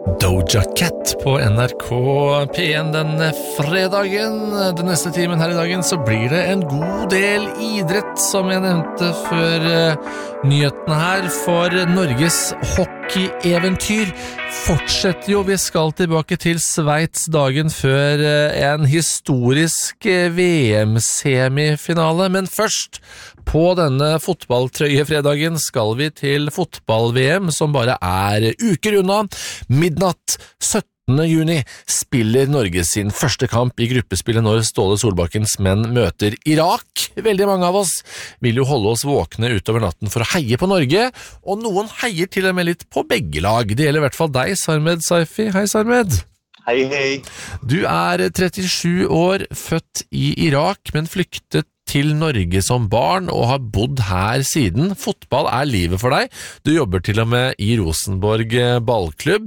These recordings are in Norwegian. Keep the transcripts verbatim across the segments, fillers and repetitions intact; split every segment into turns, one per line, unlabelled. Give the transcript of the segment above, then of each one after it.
Doja Cat på N R K P en den fredagen. Den neste timen her i dagen så blir det en god del idrett, som jeg nevnte før uh, nyhetene her, for Norges hockeyeventyr fortsetter jo. Vi skal tilbake til Sveits dagen før uh, en historisk uh, V M-semifinale, men først på denne fotballtrøyefredagen skal vi til fotball-V M, som bare er uker unna. Midnatt syttende juni spiller Norge sin første kamp i gruppespillet når Ståle Solbakkens menn møter Irak. Veldig mange av oss vil jo holde oss våkne utover natten for å heie på Norge, og noen heier til og med litt på begge lag. Det gjelder i hvert fall deg, Sarmed Saifi. Hei, Sarmed.
Hei, hei.
Du er trettisju år, født i Irak, men flyktet til Norge som barn og har bodd her siden. Fotball er livet for deg. Du jobber til og med i Rosenborg ballklubb.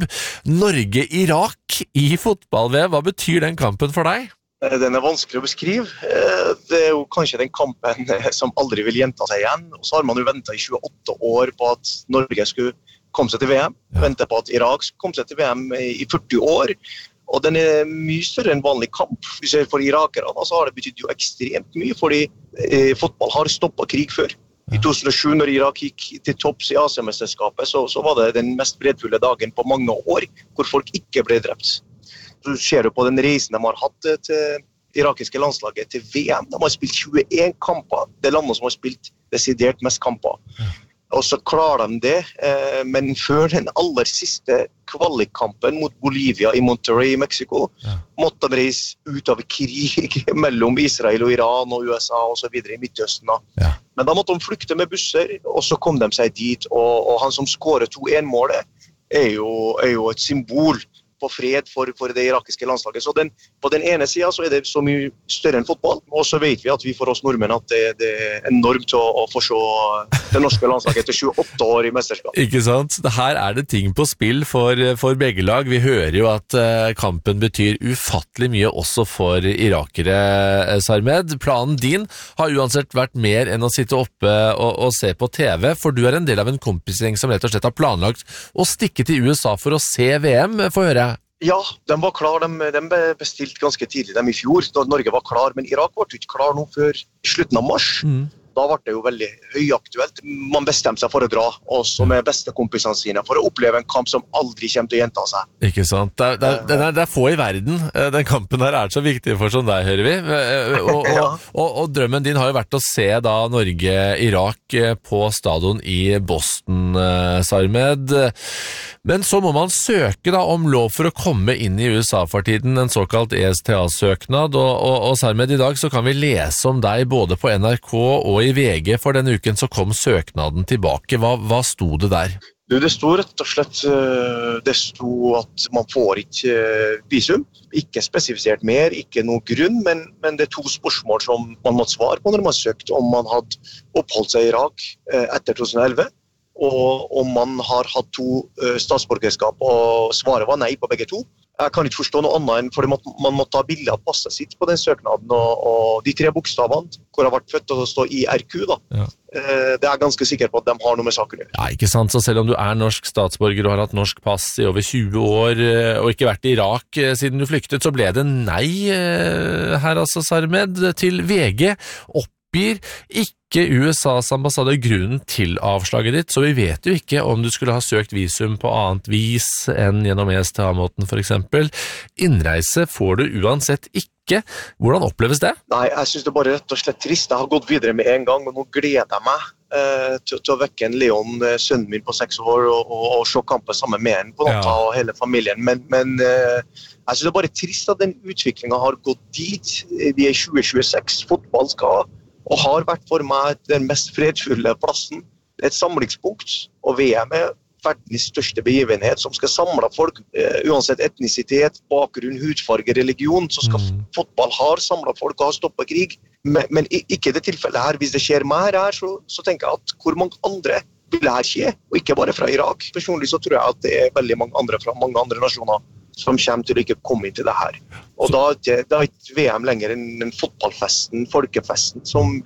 Norge-Irak i fotball-V M, hva betyr den kampen for deg?
Den er vanskelig å beskrive. Det er jo kanskje den kampen som aldri vil gjenta seg igjen. Og så har man jo ventet i tjueåtte år på at Norge skulle komme seg til V M. Ja. Ventet på at Irak skulle komme seg til V M i førti år. Og den er mye større enn vanlig kamp. Hvis jeg for irakere, da, så har det betydd jo ekstremt mye, fordi eh, fotball har stoppet krig før. I to tusen og sju, når Irak gikk til topps i Asia-mesterskapet, så, så var det den mest fredfulle dagen på mange år, hvor folk ikke ble drept. Så ser du på den reisen de har hatt til irakiske landslaget til V M. De har spilt tjueen kamper. Det er landet som har spilt desidert mest kamper. Og så klarer de det, eh, men før den aller siste kvalikkampen mot Bolivia i Monterrey i Mexico, ja. måtte de reise ut av krig mellom Israel og Iran og U S A og så videre i Midtøsten. Ja. Men da måtte de flykte med busser, og så kom de seg dit, og, og han som skårer to en-målet er jo, er jo et symbol på fred for, for det irakiske landslaget. Så den, på den ene siden så er det så mye større enn fotball, og så vet vi at vi for oss nordmenn at det, det er enormt å, å få se det norske landslaget etter tjueåtte år i mesterskap.
Ikke sant? Her er det ting på spill for, for begge lag. Vi hører jo at uh, kampen betyr ufattelig mye også for irakere, Sarmed. Planen din har uansett vært mer enn å sitte oppe og, og se på T V, for du er en del av en kompisgjeng som rett og slett har planlagt å stikke til U S A for å se V M. Få høre.
Ja, de var klar, de, de bestilte ganske tidlig, de i fjor, da Norge var klar, men Irak var ikke klar nå før slutten av mars. Mm. Da var det jo veldig høyaktuelt. Man bestemte seg for å dra, også med bestekompisene sine, for å oppleve en kamp som aldri kommer til å gjenta seg.
Ikke sant? Det er, det er, det er, det er få i verden. Den kampen her er så viktig for som deg, hører vi. Og, og, ja. og, og drømmen din har jo vært å se da Norge-Irak på stadion i Boston, Sarmed. Men så må man søke da om lov for å komme inn i U S A for tiden, en såkalt E S T A-søknad, og, og, og Sarmed, i dag så kan vi lese om deg både på N R K og i V G, for denne uken så kom søknaden tilbake. Hva, hva sto det der?
Du, det sto rett og slett, det sto at man får ikke visum, ikke spesifisert mer, ikke noe grunn, men, men det er to spørsmål som man måtte svare på når man søkte om man hadde oppholdt seg i Irak etter to tusen og elleve, og om man har hatt to statsborgerskap, og svaret var nei på begge to. Jeg kan ikke forstå noe annet enn, for man måtte ha bildet av passet sitt på den søknaden, og, og de tre bokstavene, hvor jeg har vært født til å stå I R Q da, ja. Det er jeg ganske sikker på at de har noe med saken.
Ja, ikke sant, så selv om du er norsk statsborger og har hatt norsk pass i over tjue år, og ikke vært i Irak siden du flyktet, så ble det nei her altså, Sarmed, til V G oppgir ikke U S A's ambassade grunnen til avslaget ditt, så vi vet jo ikke om du skulle ha søkt visum på annet vis enn gjennom E S T A-måten for eksempel. Innreise får du uansett ikke. Hvordan oppleves det?
Nei, jeg synes det er bare rett og slett trist. Jeg har gått videre med en gang, og nå gleder jeg meg eh, til, til å vekke en Leon, sønnen min på seks år, og, og, og se kampen sammen med han på natta, ja. Og hele familien. Men, men eh, jeg synes det er bare trist at den utviklingen har gått dit. Vi er i tjue tjueseks, fotball skal og har vært for meg den mest fredfulle plassen. Det er et samlingspunkt, og V M er verdens største begivenhet som skal samle folk, uh, uansett etnisitet, bakgrunn, hudfarge, religion, så skal mm. fotball har samlet folk og har stoppet krig. Men, men ikke det tilfellet her. Hvis det skjer mer her, så, så tenker jeg at hvor mange andre vil det her skje, og ikke bare fra Irak. Personlig så tror jeg at det er veldig mange andre fra mange andre nasjoner som kommer til å ikke komme inn til det her. Og da, da er ikke V M lenger en, en fotballfesten, folkefesten, som vi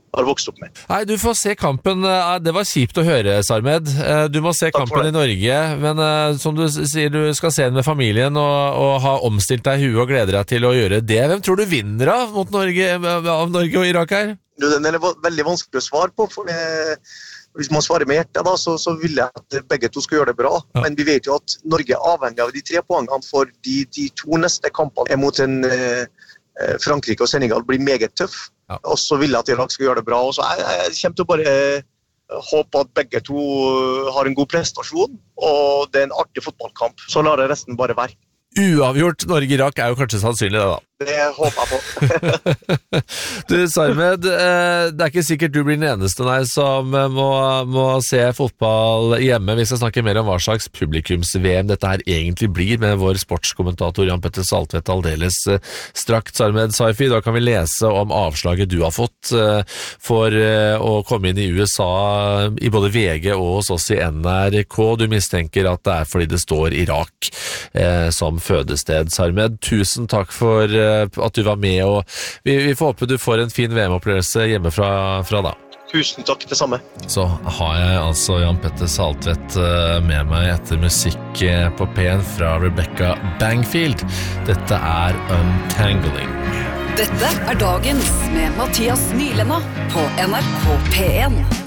har vokst opp med.
Nei, du får se kampen. Det var kjipt å høre, Sarmed. Du må se kampen i Norge, men som du sier, du skal se den med familien og, og ha omstilt deg i huet og gleder deg til å gjøre det. Hvem tror du vinner av mot Norge, av Norge og Irak her?
Den er veldig vanskelig å svare på, for det, hvis man svarer med hjertet, da, så, så vil jeg at begge to skal gjøre det bra. Ja. Men vi vet jo at Norge er avhengig av de tre poengene, for de, de to neste kampene er mot en eh, Frankrike og Senegal blir meget tøff. Ja. Og så vil jeg at Irak skal gjøre det bra. Og så jeg, jeg kommer til å bare håpe at begge to har en god prestasjon, og det er en artig fotballkamp. Så lar jeg resten bare være.
Uavgjort Norge-Irak er jo kanskje sannsynlig det da.
Det håper jeg på.
Du, Sarmed, det er ikke sikkert du blir den eneste nei, som må, må se fotball hjemme. Vi skal snakke mer om hva slags publikums-V M dette her egentlig blir med vår sportskommentator Jan Petter Saltvedt aldeles strakt. Sarmed Saifi, da kan vi lese om avslaget du har fått for å komme inn i U S A i både V G og hos oss i N R K. Du mistenker at det er fordi det står Irak eh, som fødested. Sarmed, tusen takk for at du var med, og vi, vi får håpe du får en fin V M-opplevelse hjemmefra fra da.
Tusen takk, det samme.
Så har jeg altså Jan Petter Saltvedt med meg etter musikk på P en fra Rebecca Bangfield. Dette er Untangling.
Dette er Dagens med Mathias Nylema på N R K P en.